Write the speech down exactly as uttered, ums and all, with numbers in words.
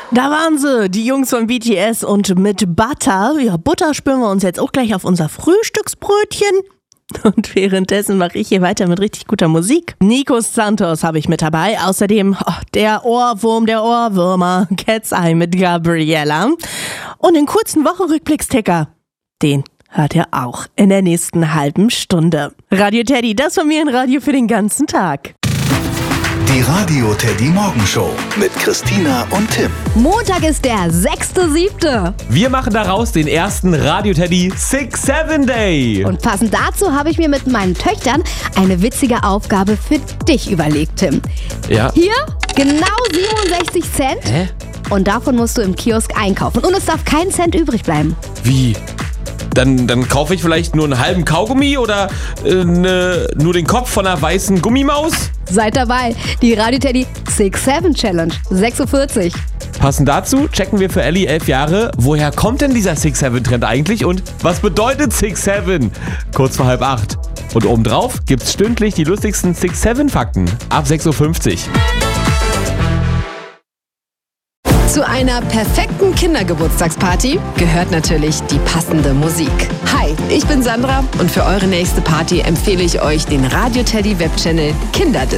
Da waren sie, die Jungs von B T S und mit Butter. Ja, Butter spüren wir uns jetzt auch gleich auf unser Frühstücksbrötchen. Und währenddessen mache ich hier weiter mit richtig guter Musik. Nico Santos habe ich mit dabei. Außerdem oh, der Ohrwurm der Ohrwürmer, Cat's Eye mit Gabriella. Und den kurzen Wochenrückblicksticker, den hört ihr auch in der nächsten halben Stunde. Radio Teddy, das Familienradio für den ganzen Tag. Die Radio Teddy Morgenshow mit Christina und Tim. Montag ist der sechster siebte Wir machen daraus den ersten Radio Teddy Six Seven Day. Und passend dazu habe ich mir mit meinen Töchtern eine witzige Aufgabe für dich überlegt, Tim. Ja. Hier genau siebenundsechzig Cent. Hä? Und davon musst du im Kiosk einkaufen. Und es darf kein Cent übrig bleiben. Wie? Dann, dann kaufe ich vielleicht nur einen halben Kaugummi oder äh, ne, nur den Kopf von einer weißen Gummimaus? Seid dabei, die Radio Teddy Six Seven Challenge, sechs Uhr vierzig. Passend dazu checken wir für Ellie, elf Jahre, woher kommt denn dieser Six Seven Trend eigentlich und was bedeutet Six Seven? Kurz vor halb acht. Und obendrauf gibt's stündlich die lustigsten Six Seven Fakten ab sechs Uhr fünfzig. Zu einer perfekten Kindergeburtstagsparty gehört natürlich die passende Musik. Hi, ich bin Sandra und für eure nächste Party empfehle ich euch den Radio Teddy Webchannel Kinderdisco.